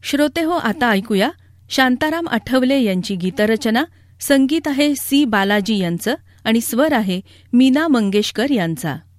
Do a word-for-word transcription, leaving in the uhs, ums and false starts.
श्रोते हो, आता ऐकूया शांताराम आठवले यांची गीतरचना. संगीत आहे सी बालाजी यांचं आणि स्वर आहे मीना मंगेशकर यांचा.